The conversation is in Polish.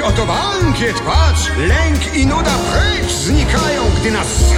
oto bankiet, patrz! Lęk i nuda precz znikają, gdy nas